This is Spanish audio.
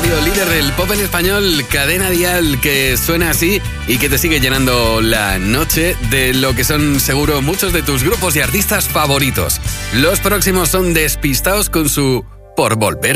Radio, líder del pop en español, cadena dial que suena así y que te sigue llenando la noche de lo que son seguro muchos de tus grupos y artistas favoritos. Los próximos son Despistaos con su Por Volver